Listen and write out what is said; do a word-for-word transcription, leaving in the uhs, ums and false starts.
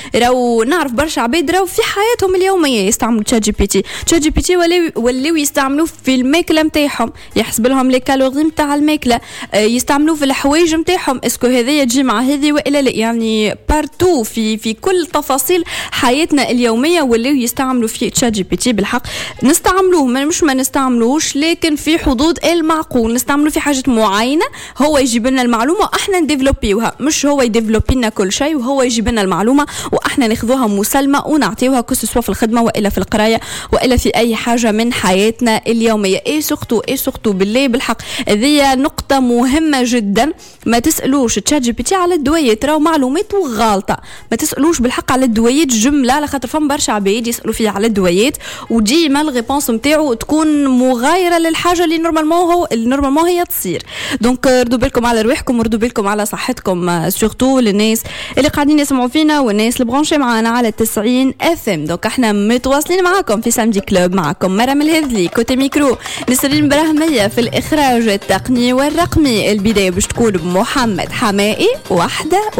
راهو نعرف برشا عباد راهو في حياتهم اليوميه يستعملوا تشات جي بي تي. تشات جي بي تي ولاو ولاو يستعملوه في الماكله نتاعهم، يحسب لهم لي كالوري نتاع الماكله، يستعملوه في الحوايج نتاعهم، اسكو هذايا تجي مع هذه والا لا. يعني بارتو في في كل تفاصيل حياتنا اليوميه ولاو يستعملوا في تشات جي بي تي. بالحق نستعملوه، مش ما نستعملوش، لكن في حدود المعقول. نستعملوه في حاجات معينه، هو يجيب لنا المعلومه واحنا نديفلوبيوها، مش هو يديفلوبي لنا كل شيء وهو يجيب لنا المعلومه واحنا ناخذوها مسلمه ونعطيوها كسوا في الخدمه والا في القرايه والا في اي حاجه من حياتنا اليوميه. اي سورتو اي سورتو بالله بالحق هذه نقطه مهمه جدا. ما تسالوش تشات جي بي تي على الدويات، راهو معلوماته غالطه. ما تسالوش بالحق على الدويات جمله، على خاطر فهم برشا عباد يسالوا فيه على الدويات وديما الريبونس نتاعو تكون مغايره للحاجه اللي نورمالمون هو نورمالمون هي تصير. دونك ردوا بالكم على رواحكم وردوا بالكم على صحتكم، سورتو للناس اللي قاعدين يسمعوا فينا والناس اللي برونشي معانا على تسعين اف ام. دونك احنا متواصلين معاكم في سامدي كلوب، معكم مرام الهذلي كوتي ميكرو، نسرين براهميه في الاخراج التقني والرقمي. البدايه باش تكون بمحمد حمائي واحده